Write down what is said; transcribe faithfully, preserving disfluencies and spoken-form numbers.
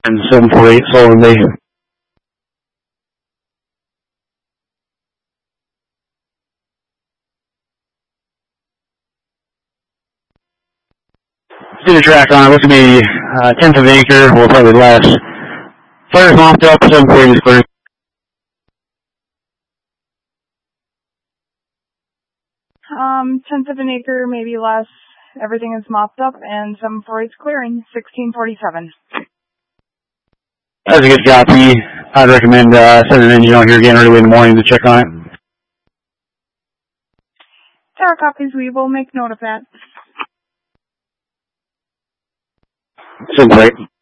and seven four eight Sullivan Bay. Do the track on it. Looks to be uh, tenth of an acre, or probably less. Fire's mopped up, seven four eight is clear. Um, tenth of an acre, maybe less. Everything is mopped up, and seven four eight's clearing, sixteen forty-seven. That's a good copy. I'd recommend uh, sending an engine out here again early in the morning to check on it. Tower copies, we will make note of that. seven four eight.